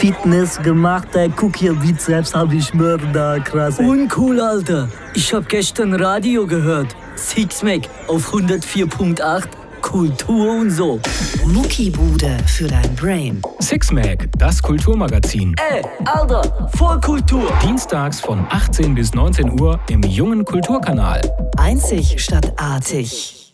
Fitness gemacht, guck hier, Bizeps hab ich Mörder, krass. Uncool, Alter. Ich hab gestern Radio gehört. Sixpack auf 104.8. Kultur und so. Muckibude für dein Brain. Sixpack, das Kulturmagazin. Alter, Vollkultur. Dienstags von 18 bis 19 Uhr im Jungen Kulturkanal. Einzig statt artig.